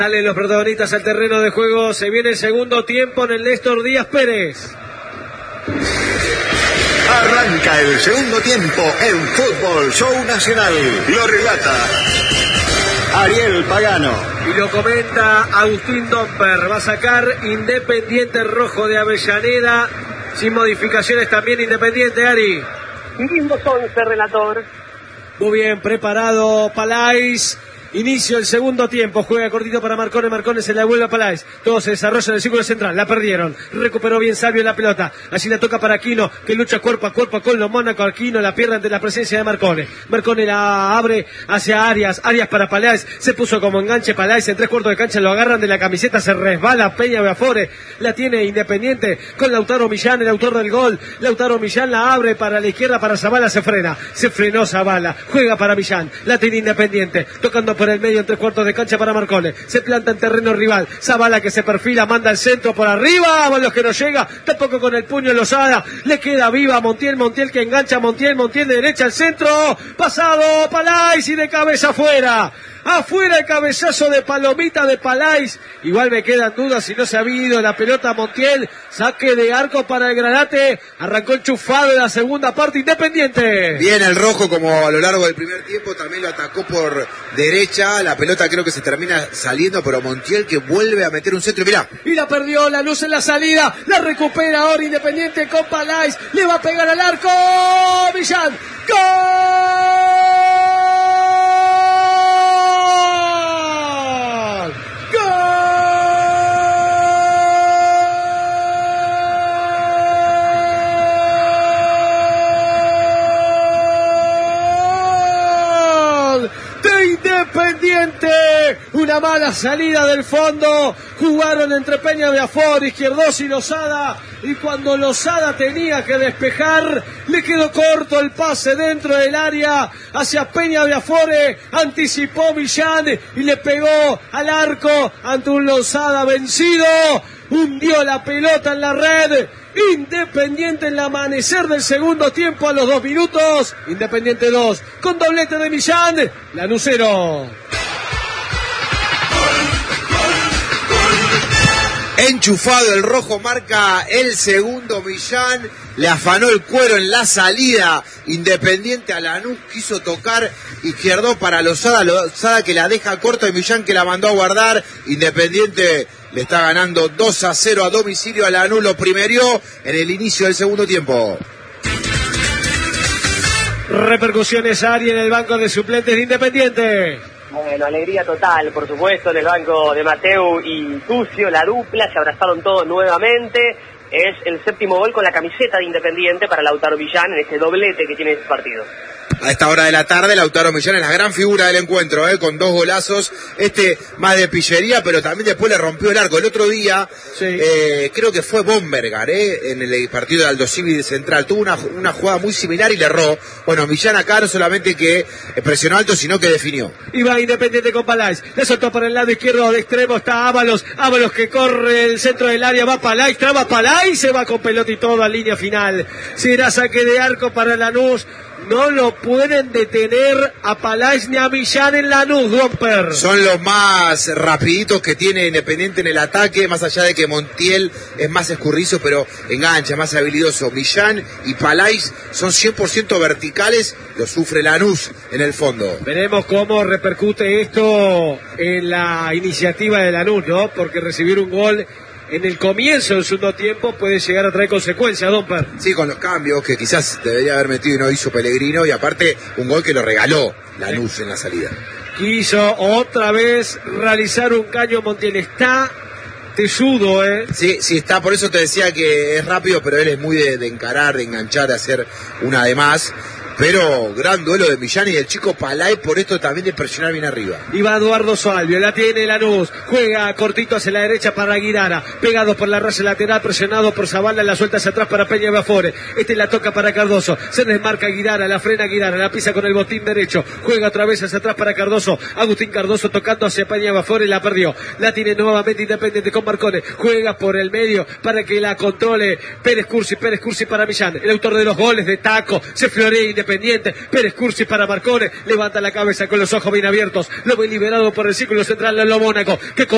Salen los protagonistas al terreno de juego. Se viene el segundo tiempo en el Néstor Díaz Pérez. Arranca el segundo tiempo en Fútbol Show Nacional. Lo relata Ariel Pagano y lo comenta Agustín Domper. Va a sacar Independiente Rojo de Avellaneda. Sin modificaciones también Independiente, Ari. Lindos 11, relator. Muy bien, preparado Palais. Inicio el segundo tiempo, juega cortito para Marcone, Marcone se la vuelve a Palais, todo se desarrolla en el círculo central, la perdieron, recuperó bien Sabio la pelota, allí la toca para Aquino, que lucha cuerpo a cuerpo con los Mónaco, Aquino la pierde ante la presencia de Marcone, Marcone la abre hacia Arias para Palais, se puso como enganche Palais, en 3/4 de cancha lo agarran de la camiseta, se resbala Peña Beafore, la tiene Independiente con Lautaro Millán, el autor del gol, Lautaro Millán la abre para la izquierda, para Zavala se frenó Zavala, juega para Millán, la tiene Independiente, tocando por el medio en 3/4 de cancha para Marcone, se planta en terreno rival, Zavala que se perfila, manda el centro por arriba, los que no llega, tampoco con el puño Lozada, le queda viva Montiel que engancha Montiel de derecha al centro, pasado Palais y de cabeza afuera el cabezazo de Palomita de Palais, igual me quedan dudas si no se ha ido la pelota Montiel, saque de arco para el Granate, arrancó enchufado en la segunda parte Independiente. Bien el rojo como a lo largo del primer tiempo, también lo atacó por derecha, la pelota creo que se termina saliendo, pero Montiel que vuelve a meter un centro, mirá. Y la perdió la luz en la salida, la recupera ahora Independiente con Palais, le va a pegar al arco, Millán, ¡gol! Independiente, una mala salida del fondo, jugaron entre Peña Beafore, Izquierdos y Lozada, y cuando Lozada tenía que despejar, le quedó corto el pase dentro del área hacia Peña Beafore, anticipó Millán y le pegó al arco ante un Lozada vencido, hundió la pelota en la red. Independiente en el amanecer del segundo tiempo a los 2 minutos. Independiente 2 con doblete de Millán. Lanús 0. Enchufado el rojo, marca el segundo Millán, le afanó el cuero en la salida, Independiente a Lanús, quiso tocar Izquierdo para Lozada que la deja corta y Millán que la mandó a guardar, Independiente le está ganando 2-0 a domicilio a Lanús, lo primerió en el inicio del segundo tiempo. Repercusiones, Ari, en el banco de suplentes de Independiente. Bueno, alegría total, por supuesto, en el banco de Mateu y Tucio, la dupla, se abrazaron todos nuevamente. Es el séptimo gol con la camiseta de Independiente para Lautaro Millán en este doblete que tiene este partido. A esta hora de la tarde, Lautaro Millán es la gran figura del encuentro, con 2 golazos, más de pillería, pero también después le rompió el arco. El otro día, sí. Creo que fue Bombergar, en el partido de Aldo Civi Central, tuvo una jugada muy similar y le erró. Bueno, Millán acá no solamente que presionó alto, sino que definió. Y va Independiente con Palais, le soltó por el lado izquierdo de extremo, está Ábalos que corre el centro del área, va Palais, traba Palais, se va con pelota y todo a línea final. Será saque de arco para Lanús. No lo pueden detener a Palais ni a Millán en Lanús, Domper. Son los más rapiditos que tiene Independiente en el ataque, más allá de que Montiel es más escurrizo, pero engancha, más habilidoso. Millán y Palais son 100% verticales, lo sufre Lanús en el fondo. Veremos cómo repercute esto en la iniciativa de Lanús, ¿no? Porque recibir un gol en el comienzo del segundo tiempo puede llegar a traer consecuencias, Domper. Sí, con los cambios que quizás debería haber metido y no hizo Pellegrino, y aparte un gol que lo regaló Lanús en la salida. Quiso otra vez realizar un caño Montiel, está tesudo, Sí, está, por eso te decía que es rápido, pero él es muy de encarar, de enganchar, de hacer una de más. Pero gran duelo de Millán y del chico Palais, por esto también de presionar bien arriba. Y va Eduardo Salvio, la tiene Lanús, juega cortito hacia la derecha para Aguirara, pegado por la raya lateral, presionado por Zavala, la suelta hacia atrás para Peña Beafore, la toca para Cardoso, se desmarca Aguirara, la frena Aguirara, la pisa con el botín derecho, juega otra vez hacia atrás para Cardoso, Agustín Cardoso tocando hacia Peña Beafore, la perdió, la tiene nuevamente Independiente con Marcone, juega por el medio para que la controle Pérez Cursi para Millán, el autor de los goles de taco, se florea Independiente, Pérez Cursi para Marcone, levanta la cabeza con los ojos bien abiertos, lo ve liberado por el círculo central de Mónaco, que